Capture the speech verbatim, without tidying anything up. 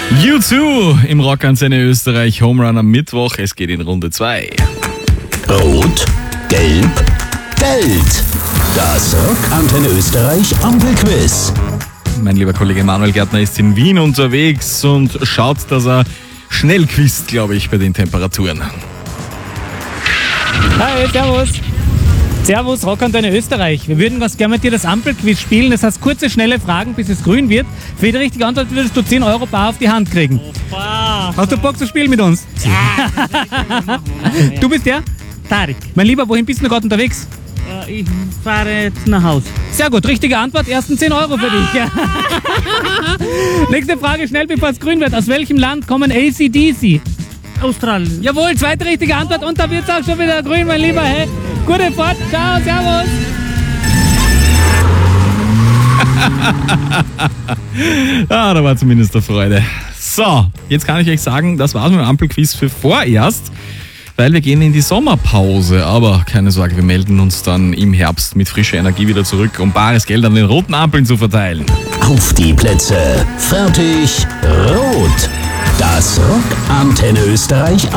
U zwei im Rockantenne Österreich, Home Run am Mittwoch. Es geht in Runde zwei. Rot, Gelb, Geld. Das Rockantenne Österreich Ampelquiz. Mein lieber Kollege Manuel Gärtner ist in Wien unterwegs und schaut, dass er schnell quizt, glaube ich, bei den Temperaturen. Hi, servus. Servus, Rockantenne Österreich. Wir würden ganz gerne mit dir das Ampelquiz spielen. Das heißt, kurze, schnelle Fragen, bis es grün wird. Für jede richtige Antwort würdest du zehn Euro bar auf die Hand kriegen. Opa. Hast du Bock zu spielen mit uns? Ja. Du bist der? Tarik. Mein Lieber, wohin bist du gerade unterwegs? Ich fahre jetzt nach Hause. Sehr gut, richtige Antwort, ersten zehn Euro für dich. Ja. Nächste Frage, schnell bevor es grün wird. Aus welchem Land kommen A C D C? Australien. Jawohl, zweite richtige Antwort und da wird es auch schon wieder grün, mein Lieber. Hey, gute Fahrt, ciao, servus. Ah, da war zumindest eine Freude. So, jetzt kann ich euch sagen, das war's mit dem Ampelquiz für vorerst, weil wir gehen in die Sommerpause. Aber keine Sorge, wir melden uns dann im Herbst mit frischer Energie wieder zurück, um bares Geld an den roten Ampeln zu verteilen. Auf die Plätze, fertig, rot. Das Rockantenne Österreich